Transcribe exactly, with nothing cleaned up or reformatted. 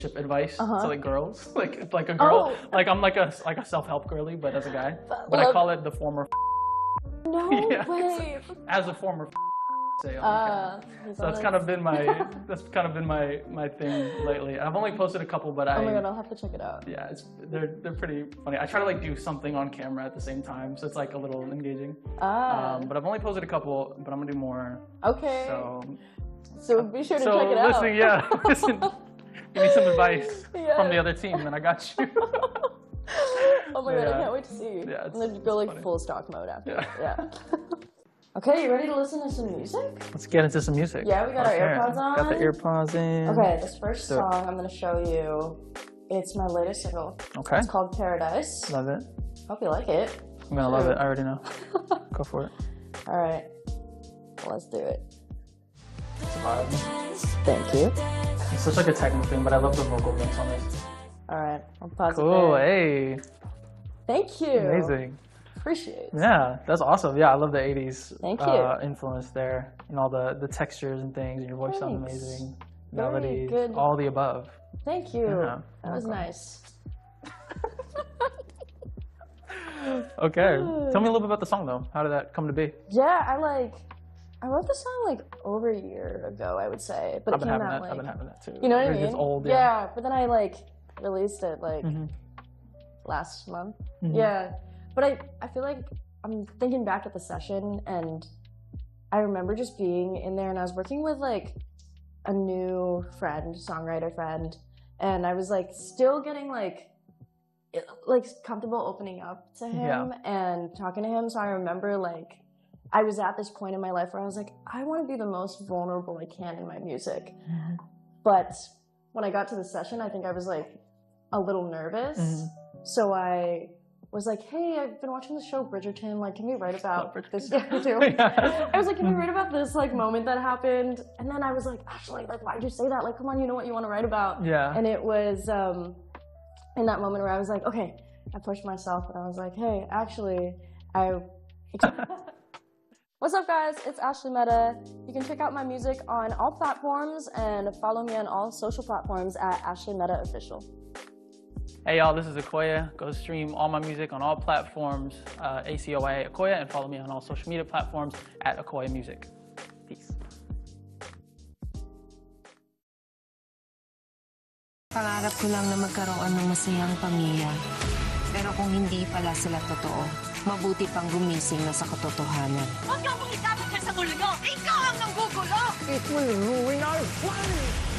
advice uh-huh. to like girls, like like a girl, oh. like I'm like a like a self-help girly, but as a guy. But Love I call it the former. No yeah, way. As a former. Say on uh, so that's kind of been my that's kind of been my my thing lately. I've only posted a couple, but I. Oh my god, I'll have to check it out. Yeah, it's they're they're pretty funny. I try to like do something on camera at the same time, so it's like a little engaging. Ah. Um, but I've only posted a couple, but I'm gonna do more. Okay. So. So be sure to so check it out. So listen, yeah, listen. Give me some advice yeah. from the other team, and then I got you. Oh my yeah. god, I can't wait to see. Yeah, it's, I'm gonna go like funny. full stock mode after. Yeah. yeah. Okay, you ready to listen to some music? Let's get into some music. Yeah, we got okay. our AirPods on. Got the AirPods in. Okay, this first so, song I'm gonna show you. It's my latest single. Okay. It's called Paradise. Love it. Hope you like it. I'm gonna love it. I already know. Go for it. All right, let's do it. It's a vibe. Thank you. It's such like a technical thing, but I love the vocal mix on it. All right, I'll pause cool. it there. Hey. Thank you. Amazing. Appreciate it. Yeah, that's awesome. Yeah, I love the eighties Thank you. Uh, influence there, and all the the textures and things. And your voice sounds amazing. Very Melodies, good. all the above. Thank you. Yeah, that was welcome. nice. Okay, tell me a little bit about the song though. How did that come to be? Yeah, I like. I wrote the song like over a year ago, I would say, but I've it been came having out that. like. I've been having that too. You know what I It's mean? just old. Yeah. yeah, but then I like released it like Mm-hmm. last month. Mm-hmm. Yeah, but I I feel like I'm thinking back at the session, and I remember just being in there, and I was working with like a new friend, songwriter friend, and I was like still getting like it, like comfortable opening up to him Yeah. and talking to him. So I remember like I was at this point in my life where I was like, I want to be the most vulnerable I can in my music. Mm-hmm. But when I got to the session, I think I was like a little nervous. Mm-hmm. So I was like, hey, I've been watching the show Bridgerton. Like, can we write about this? Yeah, I do. Yeah. I was like, can we write about this like moment that happened? And then I was like, actually, like, why'd you say that? Like, come on, you know what you want to write about. Yeah. And it was um, in that moment where I was like, okay, I pushed myself and I was like, hey, actually, I. What's up, guys? It's Ashley Meta. You can check out my music on all platforms and follow me on all social platforms at Ashley Meta Official. Hey y'all, this is Akoya. Go stream all my music on all platforms, uh, A C O Y A Akoya, and follow me on all social media platforms at Akoya Music. Peace. Pangarap ko lang na magkaroon ng masayang pamilya. Pero kung hindi pala sila totoo, mabuti pang gumising na sa katotohanan. Huwag kang isabot ka sa gulo nyo! Ikaw ang nanggugulo! It will ruin our plans!